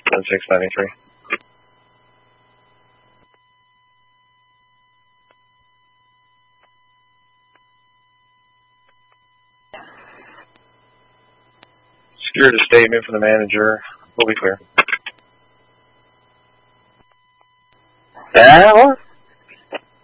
1693. Secured a statement from the manager. We'll be clear. That one?